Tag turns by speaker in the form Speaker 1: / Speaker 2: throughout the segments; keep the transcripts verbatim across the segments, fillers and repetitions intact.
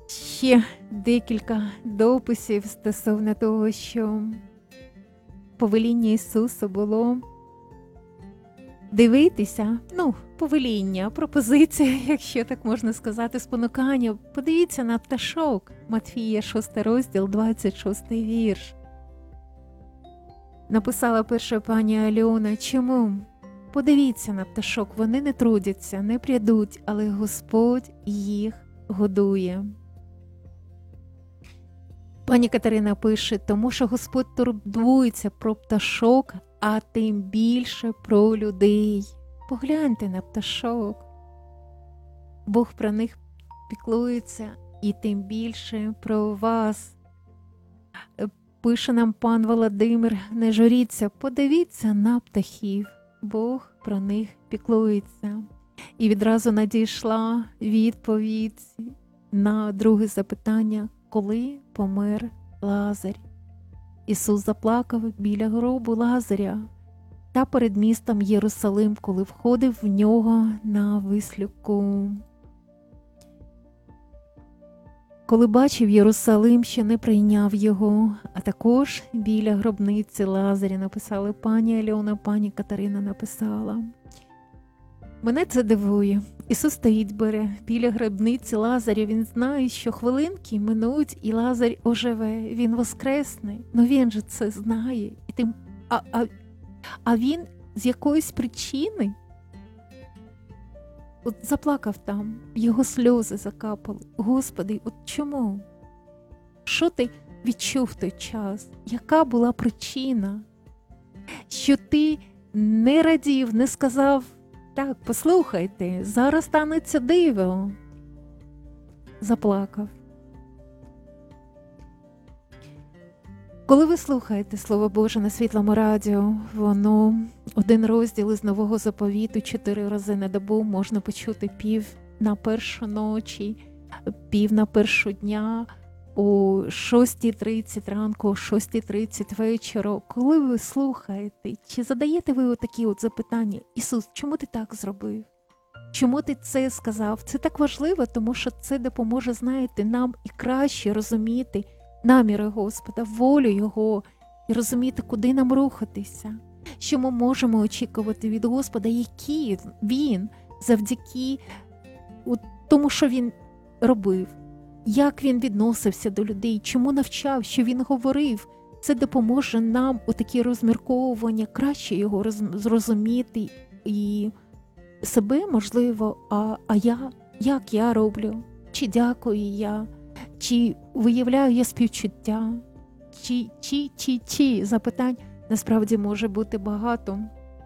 Speaker 1: Ще декілька дописів стосовно того, що повеління Ісуса було дивитися, ну, повеління, пропозиція, якщо так можна сказати, спонукання. Подивіться на пташок. Матфія, шостий розділ, двадцять шостий вірш. Написала перша пані Альона. Чому? Подивіться на пташок, вони не трудяться, не прядуть, але Господь їх годує. Пані Катерина пише, тому що Господь турбується про пташок, а тим більше про людей. Погляньте на пташок. Бог про них піклується і тим більше про вас. Пише нам пан Володимир, не журіться, подивіться на птахів. Бог про них піклується. І відразу надійшла відповідь на друге запитання, коли помер Лазар. Ісус заплакав біля гробу Лазаря та перед містом Єрусалим, коли входив в нього на вислюку. Коли бачив Єрусалим, що не прийняв його, а також біля гробниці Лазаря, написали пані Альона, пані Катерина написала. Мене це дивує. Ісус стоїть бере біля гробниці Лазаря, він знає, що хвилинки минуть і Лазар оживе, він воскресне, но він же це знає. І тим, а, а, а він з якоїсь причини от заплакав там, його сльози закапали. Господи, от чому? Що ти відчув в той час? Яка була причина? Що ти не радів, не сказав, так, послухайте, зараз станеться диво. Заплакав. Коли ви слухаєте Слово Боже на Світлому радіо, воно один розділ із Нового Заповіту, чотири рази на добу можна почути пів на першу ночі, пів на першу дня, о шостій тридцять ранку, о шостій тридцять вечора. Коли ви слухаєте, чи задаєте ви отакі от запитання? Ісус, чому ти так зробив? Чому ти це сказав? Це так важливо, тому що це допоможе, знаєте, нам і краще розуміти наміри Господа, волю Його, і розуміти, куди нам рухатися, що ми можемо очікувати від Господа, які Він завдяки тому, що Він робив, як Він відносився до людей, чому навчав, що Він говорив. Це допоможе нам у такі розмірковування, краще Його роз, зрозуміти і себе, можливо, а, а я, як я роблю, чи дякую я, чи виявляю я співчуття, чи, чи, чи, чи, запитань насправді може бути багато.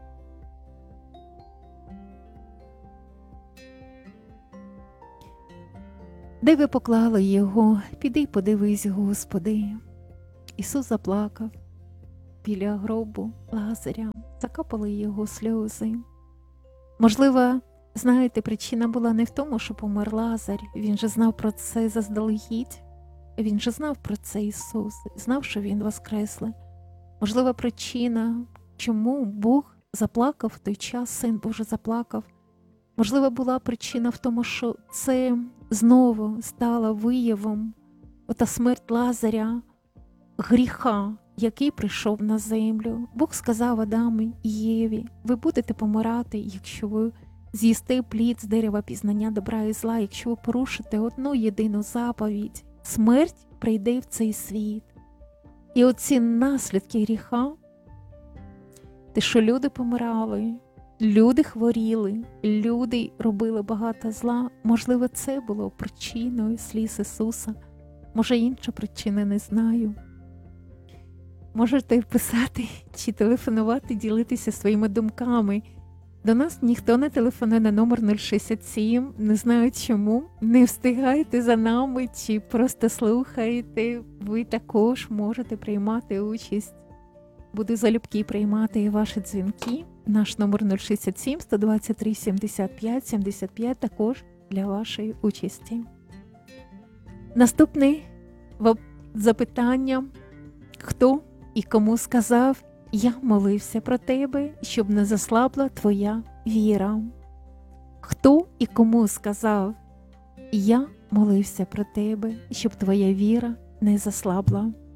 Speaker 1: Де ви поклали його? Піди подивись, Господи. Ісус заплакав біля гробу Лазаря, закапали його сльози. Можливо, знаєте, причина була не в тому, що помер Лазар. Він же знав про це заздалегідь. Він же знав про це Ісус, знав, що Він воскреслий. Можливо, причина, чому Бог заплакав в той час, Син Божий заплакав. Можливо, була причина в тому, що це знову стало виявом, ота смерть Лазаря, гріха, який прийшов на землю. Бог сказав Адаму і Єві, ви будете помирати, якщо ви з'їсте плід з дерева пізнання добра і зла, якщо ви порушите одну єдину заповідь. Смерть прийде в цей світ. І оці наслідки гріха, те, що люди помирали, люди хворіли, люди робили багато зла, можливо, це було причиною сліз Ісуса. Може, інша причина, не знаю. Можете писати чи телефонувати, ділитися своїми думками. До нас ніхто не телефонує на номер нуль шістдесят сім, не знаю чому. Не встигаєте за нами чи просто слухаєте. Ви також можете приймати участь. Буду залюбки приймати ваші дзвінки. Наш номер нуль шістдесят сім, сто двадцять три, сімдесят п'ять, сімдесят п'ять також для вашої участі. Наступне запитання. Хто і кому сказав, я молився про тебе, щоб не заслабла твоя віра? Хто і кому сказав, я молився про тебе, щоб твоя віра не заслабла.